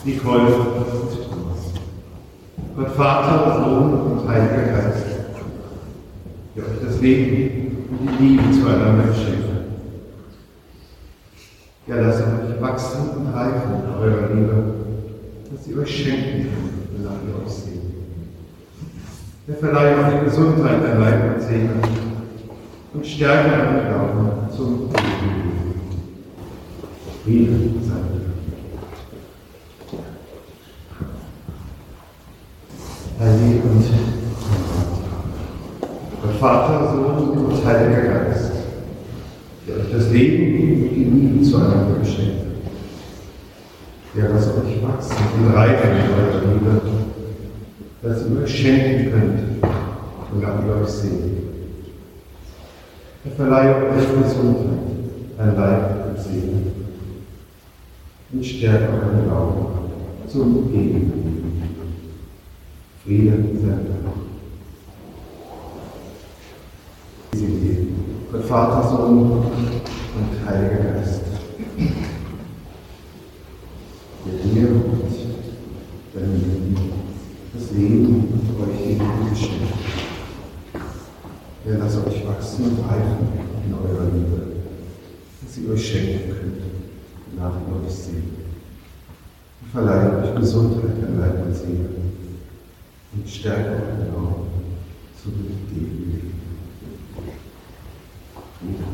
Nicole und Thomas. Gott Vater, Sohn und Heiliger Geist, der euch das Leben und die Liebe zueinander schenkt. Ja, lasst euch wachsen und reifen in eurer Liebe, dass sie euch schenken kann, wonach ihr euch seht. Er verleiht euch Gesundheit an Leib und Seele und Stärke an Glauben zum Leben. Friede sei mit euch. Heilige und Gott Vater, Sohn und Heiliger Geist, der euch das Leben und die Liebe zueinander geschenkt hat. Der lasst euch wachsen und reifen in eurer Liebe, dass ihr euch schenken könnt, wonach ihr euch seht. Er verleiht euch Gesundheit an Leib und Seele und stärkt euren Glauben zum Ewigen. Friede sei mit euch. Gott Vater, Sohn und Heiliger Geist, der dir und deinem Leben das Leben und euch die Liebe geschenkt hat. Er lasst euch wachsen und reifen in eurer Liebe, dass ihr euch schenken könnt, nach ihr euch seht. Er verleiht euch Gesundheit an Leib und Seele und stärkt euren Glauben zu dem Leben.